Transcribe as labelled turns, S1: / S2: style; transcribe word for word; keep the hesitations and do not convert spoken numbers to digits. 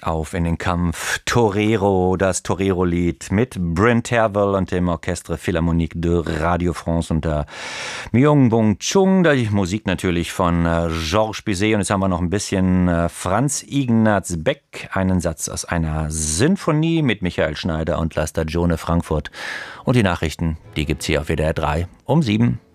S1: Auf in den Kampf, Torero, das Torero-Lied mit Bryn Tervel und dem Orchestre Philharmonique de Radio France und der Myung-Bung Chung. Die Musik natürlich von äh, Georges Bizet. Und jetzt haben wir noch ein bisschen äh, Franz Ignaz Beck, einen Satz aus einer Sinfonie mit Michael Schneider und La Stagione Frankfurt. Und die Nachrichten, die gibt's hier auf W D R drei um sieben.